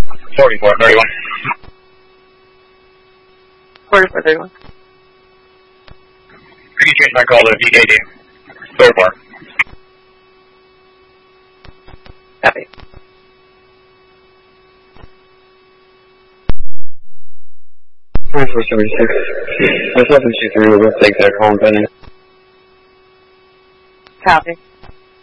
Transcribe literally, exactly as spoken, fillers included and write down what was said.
forty-four thirty-one. forty-four thirty-one. Could you change my call to V K D? forty-four. Copy. twenty-four seventy-six. Myself and G three will both take that call and pending. Copy.